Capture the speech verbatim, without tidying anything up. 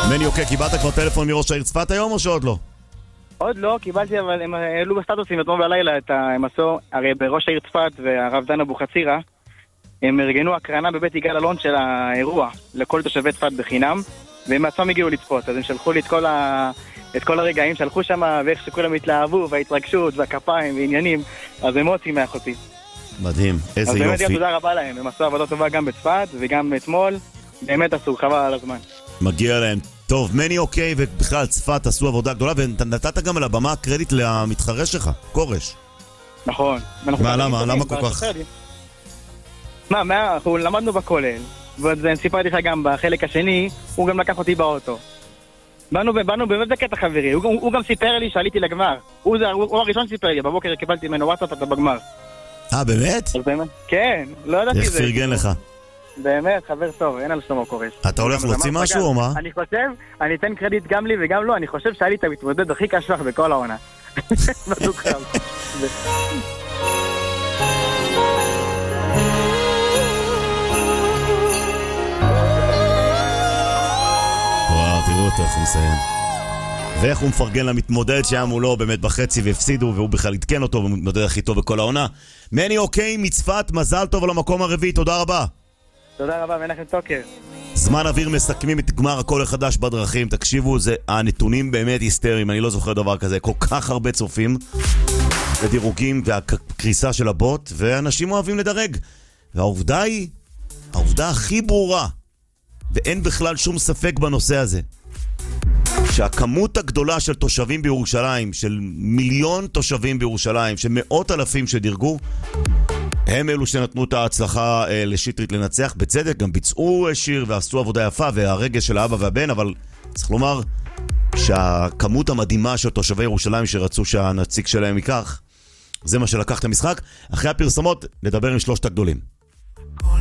מני, אוקיי, קיבלת כבר טלפון מראש העיר צפת היום או שעוד לא? עוד לא, קיבלתי, אבל הם העלו בסטטוסים אתמול בלילה את ה... הם עשו, הרי בראש העיר צפת והרב דן אבוחצירא, הם ארגנו הקרנה בבית יגאל אלון של האירוע לכל תושבי צפת בחינם, והם עצמם הגיעו לצפות, אז הם שלחו לי את כל, ה... את כל הרגעים, שלחו שם ואיך שכולם התלהבו, וההתרגשות והכפיים ועניינים, אז הם מאוד שימח אותי. מדהים, איזה אז יופי. באמת תודה רבה להם, הם עשו עבודה טובה גם בצפת וגם אתמול, באמת עשו, חבל על הזמן. מגיע להם. טוב, מני אוקיי, ובכלל צפת עשו עבודה גדולה, ונתת גם על הבמה קרדיט למתחרה שלך, קורש. נכון. מה, למה? למה כל כך? מה, מה, אנחנו למדנו בכולל, וסיפרתי לך גם בחלק השני, הוא גם לקח אותי באוטו. באנו, באנו באמת בקטע חברי, הוא, הוא, הוא גם סיפר לי שעליתי לגמר. הוא, זה, הוא, הוא הראשון סיפר לי, בבוקר קיבלתי ממנו וואטסאפ, אתה בגמר. אה, באמת? כן, לא ידעתי איך זה. פרגן לך? באמת, חבר טוב, אין על שלמה קורש. אתה הולך להוציא משהו או מה? אני חושב, אני אתן קרדיט גם לי וגם לו, אני חושב שעלי את המתמודד הכי קשוח בכל העונה. בדוק חם. וואו, תראו אותו איך הוא מסיים. ואיך הוא מפרגן למתמודד שהיה מולו באמת בחצי והפסידו, והוא בכלל התקן אותו ומתמודד הכי טוב בכל העונה. מני אוקיי מצפת, מזל טוב על המקום הרביעי, תודה רבה. תודה רבה, מנחם טוקר. זמן אוויר מסכמים את גמר הכל החדש בדרכים. תקשיבו, זה, הנתונים באמת היסטריים, אני לא זוכר דבר כזה. כל כך הרבה צופים ודירוגים והקריסה של הבוט, ואנשים אוהבים לדרג. והעובדה היא, העובדה הכי ברורה, ואין בכלל שום ספק בנושא הזה, שהכמות הגדולה של תושבים בירושלים, של מיליון תושבים בירושלים, של מאות אלפים שדירגו, הם אלו שנתנו את ההצלחה אה, לשטרית לנצח. בצדק, גם ביצעו שיר ועשו עבודה יפה, והרגש של האבא והבן, אבל צריך לומר שהכמות המדהימה של תושבי ירושלים שרצו שהנציג שלהם ייקח, זה מה שלקח את המשחק. אחרי הפרסומות נדבר עם שלושת הגדולים.